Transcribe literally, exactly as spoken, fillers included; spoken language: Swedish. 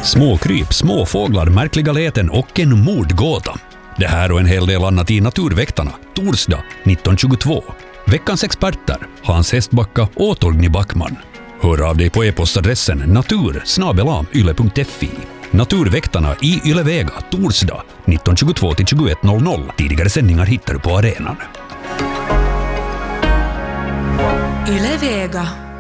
Småkryp, småfåglar, märkliga läten och en mordgåta. Det här och en hel del annat i Naturväktarna, torsdag nitton tjugotvå. Veckans experter, Hans Hestbacka och Torgny Backman. Hör av dig på e-postadressen natur snabel-a yle punkt fi. Naturväktarna i Ylevega, torsdag nitton tjugotvå till tjugoett noll noll. Tidigare sändningar hittar du på arenan. Ylevega.